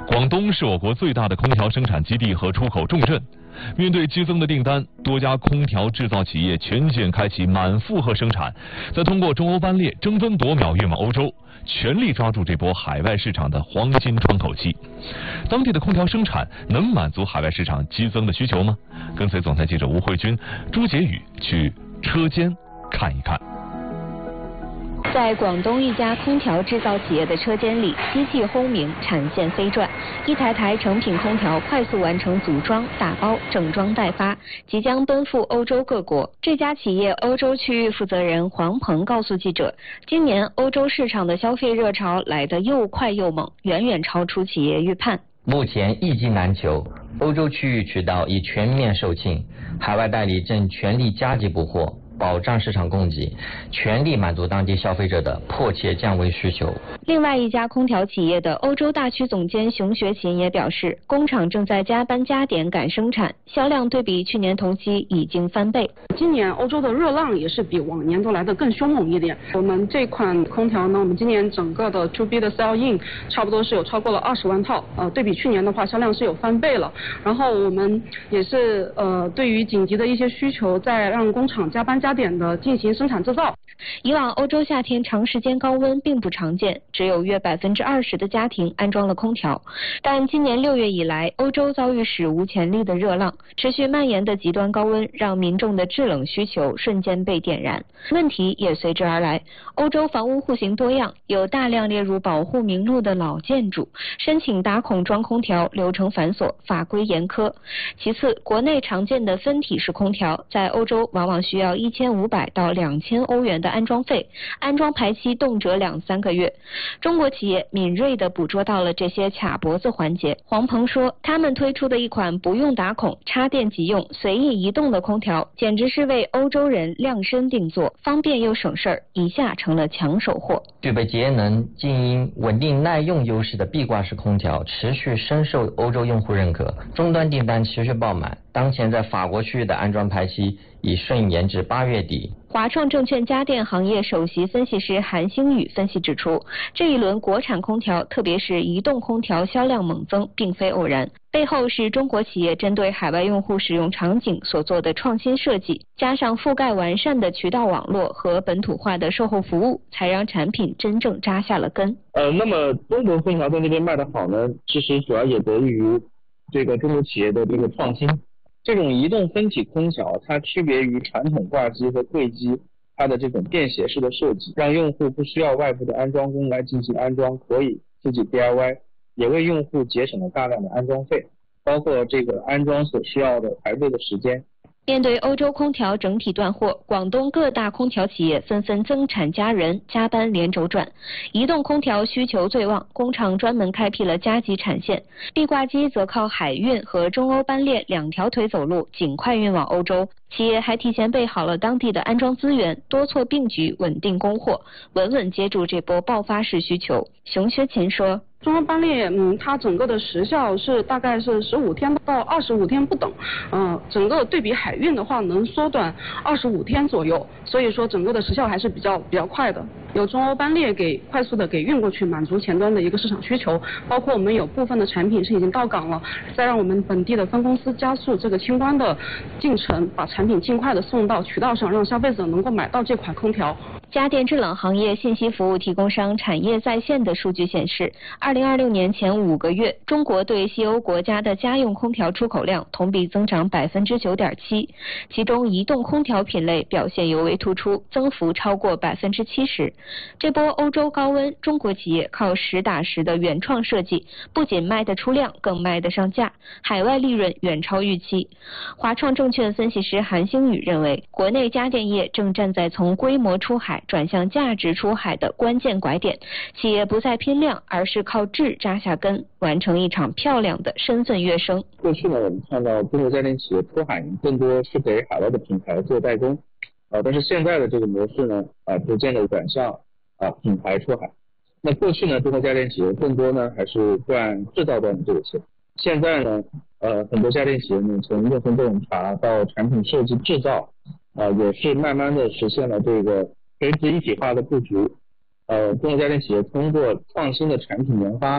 广东是我国最大的空调生产基地和出口重镇。面对激增的订单，多家空调制造企业全线开启满负荷生产，再通过中欧班列争分夺秒运往欧洲，全力抓住这波海外市场的黄金窗口期。当地的空调生产能满足海外市场激增的需求吗？跟随总台记者吴慧君、朱杰宇去车间看一看。 在广东一家空调制造企业的车间里，机器轰鸣，产线飞转，一台台成品空调快速完成组装、打包、整装待发，即将奔赴欧洲各国。这家企业欧洲区域负责人黄鹏告诉记者，今年欧洲市场的消费热潮来得又快又猛，远远超出企业预判。 目前一机难求，欧洲区域渠道已全面售罄，海外代理正全力加急补货，保障市场供给，全力满足当地消费者的迫切降温需求。 另外一家空调企业的欧洲大区总监熊学勤也表示，工厂正在加班加点赶生产，销量对比去年同期已经翻倍。 今年欧洲的热浪也是比往年都来得更凶猛一点。我们这款空调呢，我们今年整个的 To B 的 sell in 差不多是有超过了20万套，对比去年的话销量是有翻倍了。然后我们也是对于紧急的一些需求，在让工厂加班加点的进行生产制造。 以往欧洲夏天长时间高温并不常见，只有约20%的家庭安装了空调。但今年6月以来，欧洲遭遇史无前例的热浪，持续蔓延的极端高温让民众的制冷需求瞬间被点燃，问题也随之而来。欧洲房屋户型多样，有大量列入保护名录的老建筑，申请打孔装空调流程繁琐，法规严苛。其次，国内常见的分体式空调在欧洲往往需要1500到2000欧元的安装费，安装排期动辄2-3个月。中国企业敏锐地捕捉到了这些卡脖子环节。黄鹏说，他们推出的一款不用打孔、插电即用、随意移动的空调，简直是为欧洲人量身定做，方便又省事儿，一下成了抢手货。 具备节能、静音、稳定耐用优势的壁挂式空调持续深受欧洲用户认可，终端订单持续爆满。当前在法国区域的安装排期已顺延至8月底。 华创证券家电行业首席分析师韩星宇分析指出，这一轮国产空调，特别是移动空调销量猛增，并非偶然，背后是中国企业针对海外用户使用场景所做的创新设计，加上覆盖完善的渠道网络和本土化的售后服务，才让产品真正扎下了根。 那么中国空调在那边卖得好呢，其实主要也得益于这个中国企业的这个创新。这种移动分体空调，它区别于传统挂机和柜机，它的这种便携式的设计，让用户不需要外部的安装工来进行安装，可以自己 DIY， 也为用户节省了大量的安装费，包括这个安装所需要的排队的时间。 面对欧洲空调整体断货，广东各大空调企业纷纷增产加人，加班连轴转。移动空调需求最旺，工厂专门开辟了加急产线，壁挂机则靠海运和中欧班列2条腿走路，尽快运往欧洲。企业还提前备好了当地的安装资源，多措并举，稳定供货，稳稳接住这波爆发式需求。熊学勤说， 中欧班列，它整个的时效是大概是15天到25天不等，整个对比海运的话能缩短25天左右，所以说整个的时效还是比较快的。有中欧班列快速的给运过去，满足前端的一个市场需求，包括我们有部分的产品是已经到港了，再让我们本地的分公司加速这个清关的进程，把产品尽快的送到渠道上，让消费者能够买到这款空调。 家电制冷行业信息服务提供商产业在线的数据显示，2026年前5个月，中国对西欧国家的家用空调出口量同比增长9.7%，其中移动空调品类表现尤为突出，增幅超过70%。这波欧洲高温，中国企业靠实打实的原创设计，不仅卖得出量，更卖得上价，海外利润远超预期。华创证券分析师韩星宇认为，国内家电业正站在从规模出海转向价值出海的关键拐点，企业不再拼量，而是靠质扎下根，完成一场漂亮的身份跃升。 过去呢，我们看到中国家电企业出海更多是给海外的品牌做代工，但是现在的这个模式呢，逐渐的转向品牌出海。那过去呢，中国家电企业更多呢还是赚制造端的这个钱，现在呢，很多家电企业呢，从用户洞察到产品设计制造，也是慢慢的实现了这个垂直一体化的布局。中国家电企业通过创新的产品研发，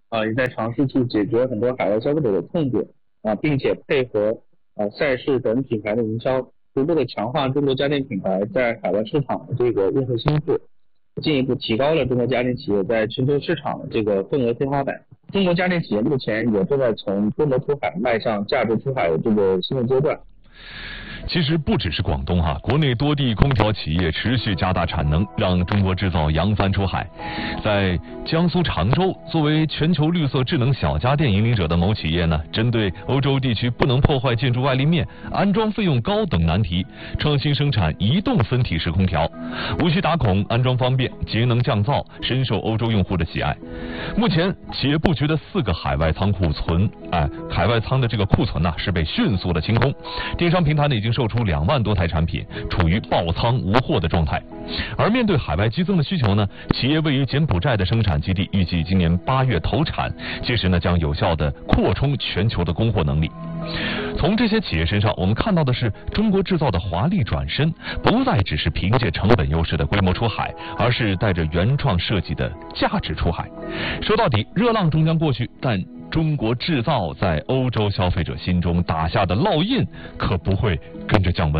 也在尝试去解决很多海外消费者的痛点并且配合赛事等品牌的营销，逐步的强化中国家电品牌在海外市场的这个用户心智，进一步提高了中国家电企业在全球市场的这个份额天花板。中国家电企业目前也正在从中国出海迈向价值出海的这个新的阶段。 其实不只是广东国内多地空调企业持续加大产能，让中国制造扬帆出海。在江苏常州，作为全球绿色智能小家电引领者的某企业呢，针对欧洲地区不能破坏建筑外立面、安装费用高等难题，创新生产移动分体式空调，无需打孔，安装方便，节能降噪，深受欧洲用户的喜爱。目前企业布局的4个海外仓库海外仓的这个库存是被迅速的清空，电商平台呢已经售出2万多台产品，处于爆仓无货的状态。而面对海外激增的需求呢，企业位于柬埔寨的生产基地预计今年8月投产，届时呢将有效的扩充全球的供货能力。从这些企业身上，我们看到的是中国制造的华丽转身，不再只是凭借成本优势的规模出海，而是带着原创设计的价值出海。说到底，热浪终将过去，但中国制造在欧洲消费者心中打下的烙印可不会跟着降温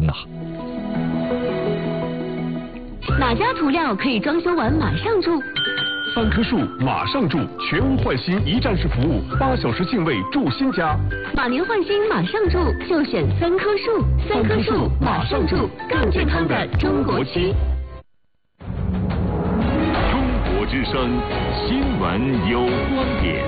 哪家涂料可以装修完马上住 3棵树马上住，全屋换新一站式服务，8小时净位住新家。 马年换新马上住，就选3棵树，3棵树马上住，更健康的中国区。 中国之声新闻有观点。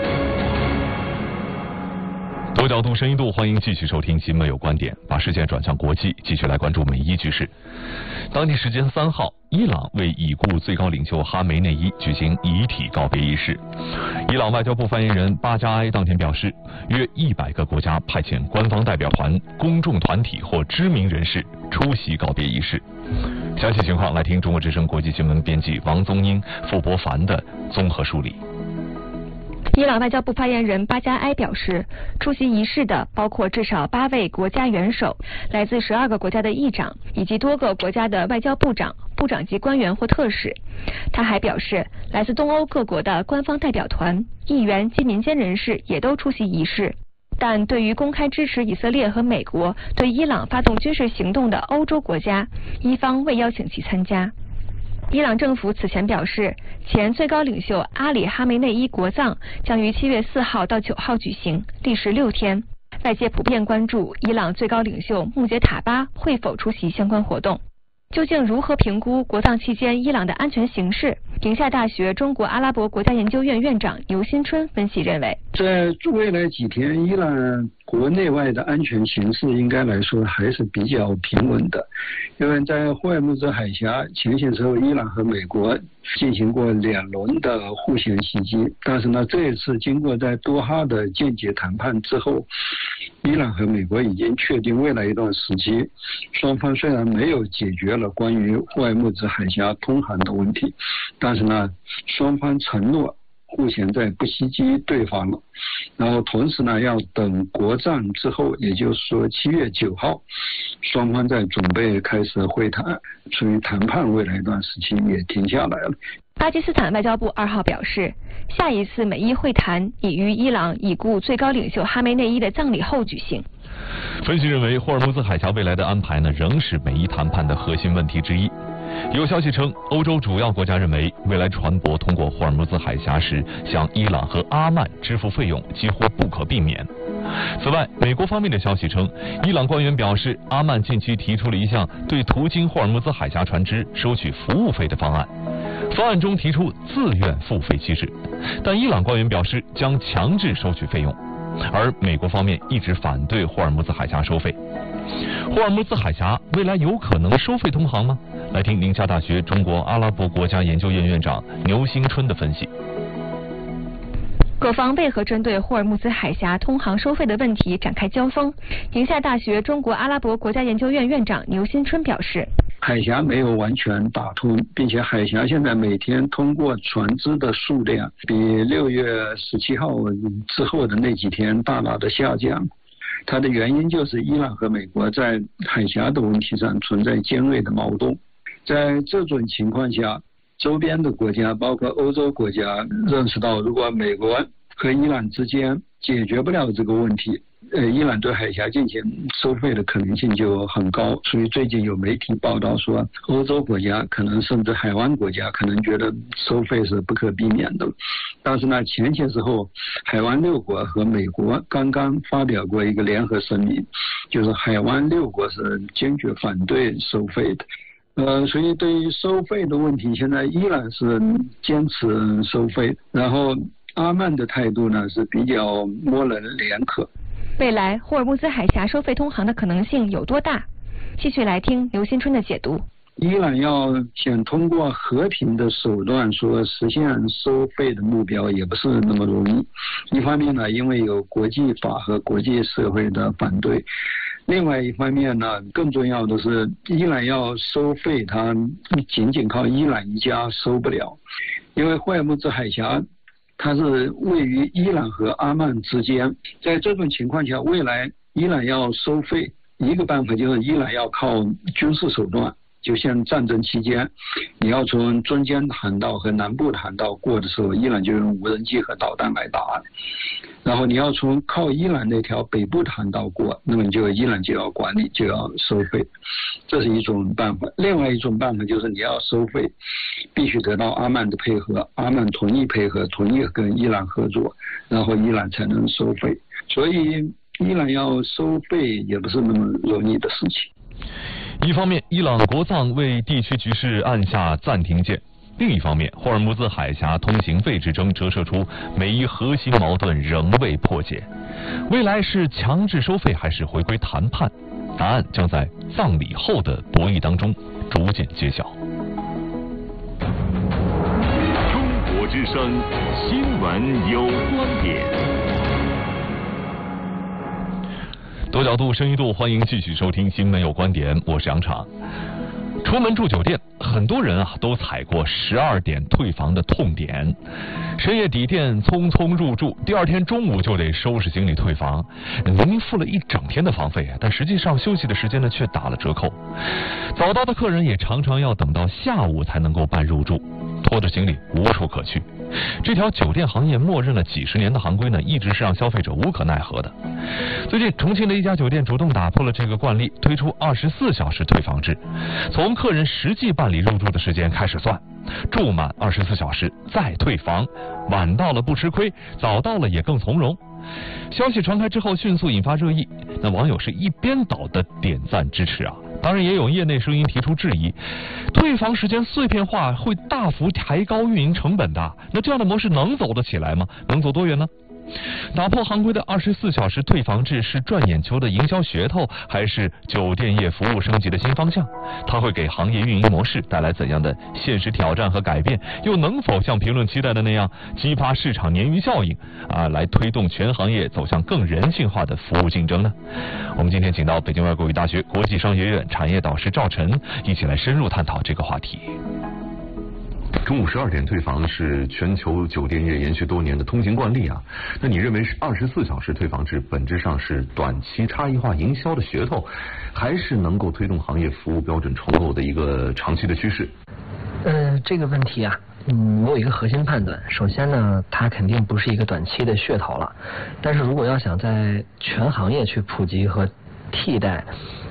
多角度、深一度，欢迎继续收听《新闻有观点》，把视线转向国际，继续来关注美伊局势。当地时间3号，伊朗为已故最高领袖哈梅内伊举行遗体告别仪式。伊朗外交部发言人巴加埃当天表示，约100个国家派遣官方代表团、公众团体或知名人士出席告别仪式。详细情况来听中国之声国际新闻编辑王宗英、傅博凡的综合梳理。 伊朗外交部发言人巴加埃表示，出席仪式的包括至少8位国家元首、来自12个国家的议长以及多个国家的外交部长、部长级官员或特使。他还表示，来自东欧各国的官方代表团、议员及民间人士也都出席仪式。但对于公开支持以色列和美国对伊朗发动军事行动的欧洲国家，伊方未邀请其参加。伊朗政府此前表示，前最高领袖阿里·哈梅内伊国葬将于7月4号到9号举行，历时6天。外界普遍关注伊朗最高领袖穆杰塔巴会否出席相关活动。究竟如何评估国葬期间伊朗的安全形势？宁夏大学中国阿拉伯国家研究院院长牛新春分析认为， 在未来几天，伊朗国内外的安全形势应该来说还是比较平稳的，因为在霍尔木兹海峡前线时候，伊朗和美国进行过2轮的互相袭击，但是呢，这一次经过在多哈的间接谈判之后，伊朗和美国已经确定未来一段时期，双方虽然没有解决了关于霍尔木兹海峡通航的问题，但是呢，双方承诺互相在不袭击对方了。然后同时呢，要等国葬之后，也就是说7月9号，双方在准备开始会谈，所以谈判未来一段时期也停下来了。 巴基斯坦外交部2号表示，下一次美伊会谈已于伊朗已故最高领袖哈梅内伊的葬礼后举行。 分析认为，霍尔木兹海峡未来的安排呢，仍是美伊谈判的核心问题之一。有消息称，欧洲主要国家认为，未来船舶通过霍尔木兹海峡时，向伊朗和阿曼支付费用几乎不可避免。此外，美国方面的消息称，伊朗官员表示，阿曼近期提出了一项对途经霍尔木兹海峡船只收取服务费的方案，方案中提出自愿付费机制，但伊朗官员表示将强制收取费用。而美国方面一直反对霍尔木兹海峡收费。霍尔木兹海峡未来有可能收费通航吗？来听宁夏大学中国阿拉伯国家研究院院长牛新春的分析。 各方为何针对霍尔木兹海峡通航收费的问题展开交锋？宁夏大学中国阿拉伯国家研究院院长牛新春表示， 海峡没有完全打通，并且海峡现在每天通过船只的数量比6月17号之后的那几天大大的下降。它的原因就是伊朗和美国在海峡的问题上存在尖锐的矛盾。在这种情况下，周边的国家包括欧洲国家认识到，如果美国和伊朗之间解决不了这个问题，伊朗对海峡进行收费的可能性就很高。所以最近有媒体报道说，欧洲国家可能甚至海湾国家可能觉得收费是不可避免的。但是呢，前些时候海湾6国和美国刚刚发表过一个联合声明，就是海湾6国是坚决反对收费的。所以对于收费的问题，现在伊朗是坚持收费，然后阿曼的态度呢是比较模棱两可。 未来霍尔木兹海峡收费通航的可能性有多大？继续来听刘新春的解读。 伊朗要想通过和平的手段说实现收费的目标也不是那么容易。一方面呢，因为有国际法和国际社会的反对；另外一方面呢，更重要的是，伊朗要收费，它仅仅靠伊朗一家收不了，因为霍尔木兹海峡它是位于伊朗和阿曼之间。在这种情况下，未来伊朗要收费，一个办法就是伊朗要靠军事手段。就像战争期间，你要从中间航道和南部的航道过的时候，伊朗就用无人机和导弹来打。然后你要从靠伊朗那条北部的航道过，那么伊朗就要管理，就要收费，这是一种办法。另外一种办法就是你要收费，必须得到阿曼的配合，阿曼同意配合，同意跟伊朗合作，然后伊朗才能收费。所以伊朗要收费也不是那么容易的事情。 一方面，伊朗国葬为地区局势按下暂停键；另一方面，霍尔木兹海峡通行费之争折射出美伊核心矛盾仍未破解。未来是强制收费还是回归谈判？答案将在葬礼后的博弈当中逐渐揭晓。 中国之声，新闻有观点。 多角度、深一度，欢迎继续收听《新闻有观点》，我是杨昶。出门住酒店，很多人都踩过12点退房的痛点，深夜抵店匆匆入住，第二天中午就得收拾行李退房。明明付了一整天的房费，但实际上休息的时间呢却打了折扣。早到的客人也常常要等到下午才能够办入住，拖着行李无处可去。这条酒店行业默认了几十年的行规呢，一直是让消费者无可奈何的。最近，重庆的一家酒店主动打破了这个惯例，推出24小时退房制，从客人实际办理入住的时间开始算，住满24小时再退房，晚到了不吃亏，早到了也更从容。消息传开之后，迅速引发热议，那网友是一边倒的点赞支持啊。当然，也有业内声音提出质疑，退房时间碎片化会大幅抬高运营成本的。那这样的模式能走得起来吗？能走多远呢？打破行规的24小时退房制是赚眼球的营销噱头，还是酒店业服务升级的新方向？它会给行业运营模式带来怎样的现实挑战和改变？又能否像评论期待的那样激发市场鲶鱼效应来推动全行业走向更人性化的服务竞争呢？我们今天请到北京外国语大学国际商学院产业导师赵晨，一起来深入探讨这个话题。 中午12点退房是全球酒店业延续多年的通行惯例啊。那你认为是24小时退房制本质上是短期差异化营销的噱头，还是能够推动行业服务标准重构的一个长期的趋势？ 这个问题啊，我有一个核心判断。首先呢，它肯定不是一个短期的噱头了。但是如果要想在全行业去普及和替代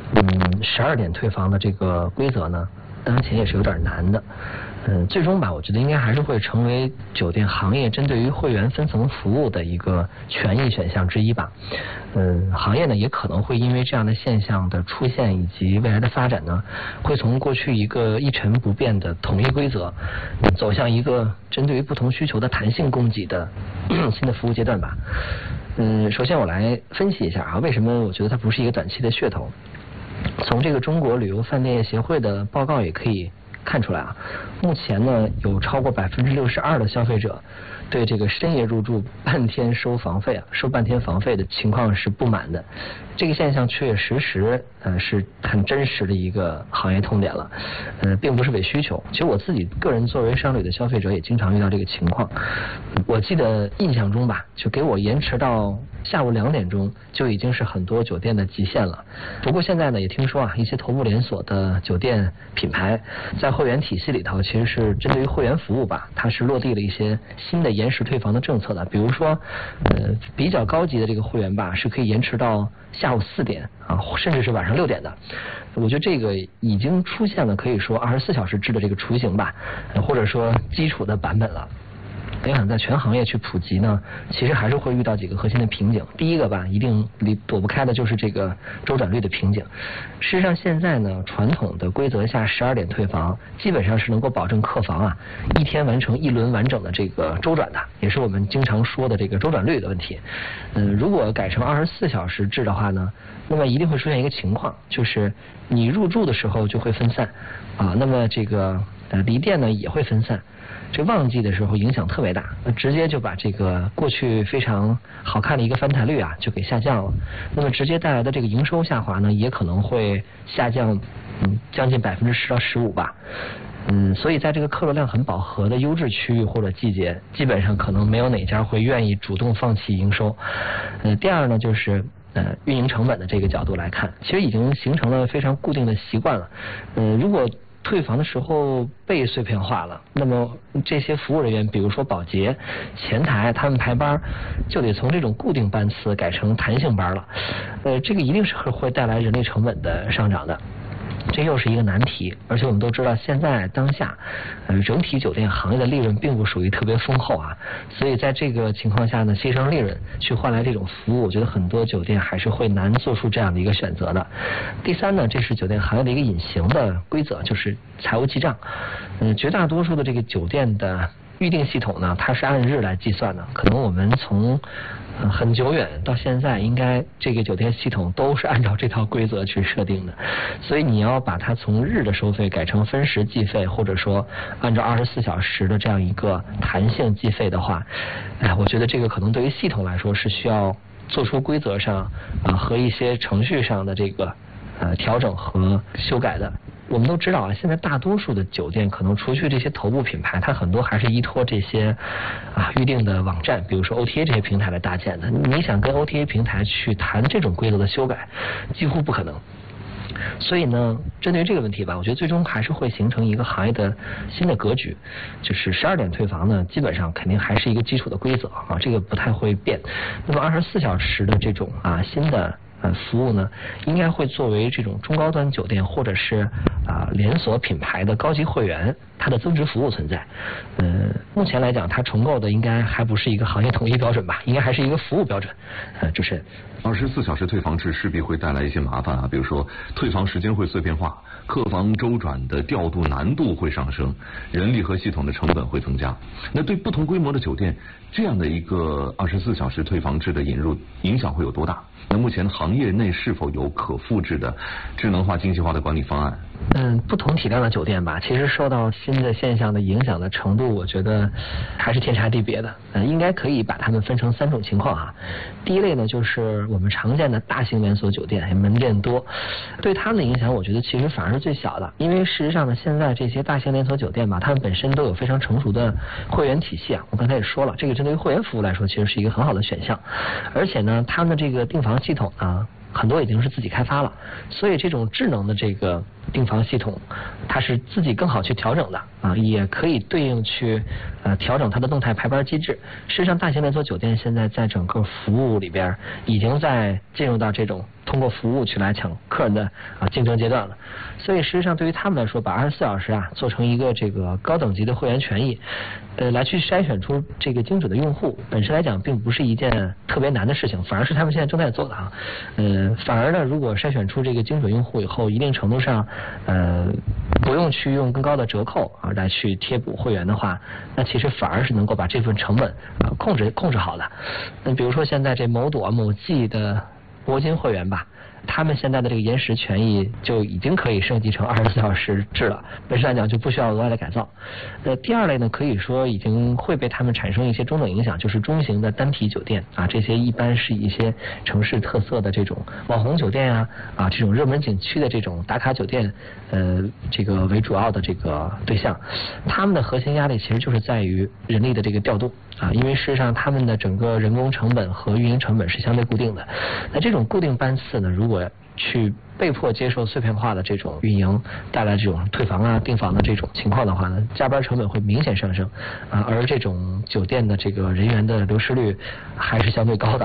12点退房的这个规则呢，当前也是有点难的。最终吧，我觉得应该还是会成为酒店行业针对于会员分层服务的一个权益选项之一吧。行业呢也可能会因为这样的现象的出现以及未来的发展呢，会从过去一个一成不变的统一规则，走向一个针对于不同需求的弹性供给的新的服务阶段吧。首先我来分析一下为什么我觉得它不是一个短期的噱头。从这个中国旅游饭店业协会的报告也可以看出来目前呢有超过62%的消费者对这个深夜入住半天收房费收半天房费的情况是不满的。这个现象确实是很真实的一个行业痛点了，并不是伪需求。其实我自己个人作为商旅的消费者也经常遇到这个情况。我记得印象中吧，就给我延迟到下午2点钟就已经是很多酒店的极限了。不过现在呢，也听说一些头部连锁的酒店品牌在会员体系里头，其实是针对于会员服务吧，它是落地了一些新的延时退房的政策的，比如说比较高级的这个会员吧，是可以延迟到下午4点啊，甚至是晚上6点的。我觉得这个已经出现了可以说24小时制的这个雏形吧，或者说基础的版本了。我想在全行业去普及呢，其实还是会遇到几个核心的瓶颈。第一个吧，一定躲不开的就是这个周转率的瓶颈。事实上现在呢，传统的规则下12点退房，基本上是能够保证客房啊一天完成1轮完整的这个周转的，也是我们经常说的这个周转率的问题。如果改成24小时制的话呢，那么一定会出现一个情况，就是你入住的时候就会分散啊，那么这个离店呢也会分散。这旺季的时候影响特别大，直接就把这个过去非常好看的一个翻台率啊就给下降了。那么直接带来的这个营收下滑呢，也可能会下降将近10%到15%吧。所以在这个客流量很饱和的优质区域或者季节，基本上可能没有哪家会愿意主动放弃营收。第二呢，就是运营成本的这个角度来看，其实已经形成了非常固定的习惯了。如果退房的时候被碎片化了，那么这些服务人员，比如说保洁、前台，他们排班就得从这种固定班次改成弹性班了。这个一定是会带来人力成本的上涨的。这又是一个难题，而且我们都知道，现在当下，整体酒店行业的利润并不属于特别丰厚啊，所以在这个情况下呢，牺牲利润去换来这种服务，我觉得很多酒店还是会难做出这样的一个选择的。第三呢，这是酒店行业的一个隐形的规则，就是财务记账。绝大多数的这个酒店的预订系统呢，它是按日来计算的，可能我们从很久远到现在，应该这个酒店系统都是按照这套规则去设定的，所以你要把它从日的收费改成分时计费，或者说按照24小时的这样一个弹性计费的话，我觉得这个可能对于系统来说是需要做出规则上和一些程序上的这个调整和修改的。我们都知道啊，现在大多数的酒店可能除去这些头部品牌，它很多还是依托这些预订的网站，比如说 OTA 这些平台来搭建的。你想跟 OTA 平台去谈这种规则的修改，几乎不可能。所以呢，针对于这个问题吧，我觉得最终还是会形成一个行业的新的格局，就是12点退房呢，基本上肯定还是一个基础的规则啊，这个不太会变。那么24小时的这种新的服务呢，应该会作为这种中高端酒店或者是连锁品牌的高级会员，它的增值服务存在。目前来讲，它重构的应该还不是一个行业统一标准吧，应该还是一个服务标准。主持人 ，24小时退房制势必会带来一些麻烦啊，比如说退房时间会碎片化，客房周转的调度难度会上升，人力和系统的成本会增加。那对不同规模的酒店，这样的一个24小时退房制的引入影响会有多大？那目前行业内是否有可复制的智能化、精细化的管理方案？ 不同体量的酒店吧，其实受到新的现象的影响的程度，我觉得还是天差地别的。应该可以把它们分成3种情况啊。第一类呢，就是我们常见的大型连锁酒店，门店多，对他们的影响，我觉得其实反而是最小的。因为事实上呢，现在这些大型连锁酒店吧，他们本身都有非常成熟的会员体系啊。我刚才也说了，这个针对于会员服务来说，其实是一个很好的选项。而且呢，他们的这个订房系统呢，很多已经是自己开发了，所以这种智能的这个订房系统，它是自己更好去调整的也可以对应去调整它的动态排班机制。事实上，大型连锁酒店现在在整个服务里边已经在进入到这种通过服务去来抢客人的竞争阶段了。所以事实上，对于他们来说，把24小时做成一个这个高等级的会员权益，来去筛选出这个精准的用户，本身来讲并不是一件特别难的事情，反而是他们现在正在做的反而呢，如果筛选出这个精准用户以后，一定程度上不用去用更高的折扣来去贴补会员的话，那其实反而是能够把这份成本控制好的。那比如说现在这某朵某季的铂金会员吧，他们现在的这个延时权益就已经可以升级成24小时制了，本身来讲就不需要额外的改造。第二类呢，可以说已经会被他们产生一些中等影响，就是中型的单体酒店这些一般是一些城市特色的这种网红酒店这种热门景区的这种打卡酒店这个为主要的这个对象，他们的核心压力其实就是在于人力的这个调度因为事实上他们的整个人工成本和运营成本是相对固定的。那这种固定班次呢，如如果去被迫接受碎片化的这种运营带来这种退房啊、订房的这种情况的话呢，加班成本会明显上升而这种酒店的这个人员的流失率还是相对高的